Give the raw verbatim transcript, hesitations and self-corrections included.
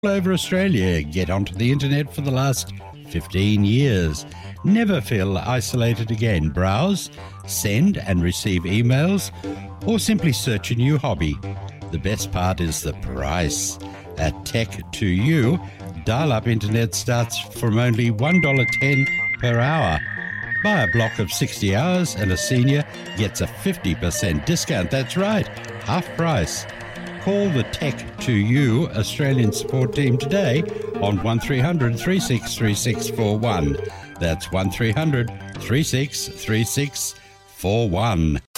over Australia get onto the internet for the last fifteen years. Never feel isolated again. Browse, send and receive emails, or simply search a new hobby. The best part is the price. At Tech to You, dial-up internet starts from only one dollar ten per hour. Buy a block of sixty hours and a senior gets a fifty percent discount. That's right, half price. Call the Tech to You Australian support team today on one three hundred, three six three six four one. That's one three hundred, three six three six four one.